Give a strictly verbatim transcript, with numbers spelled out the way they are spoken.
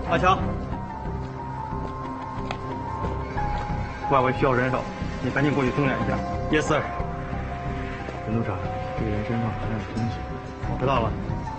阿强，外围需要人手，你赶紧过去增援一下。Yes sir。 陈督察，这个人身上好像有东西。 我知道了，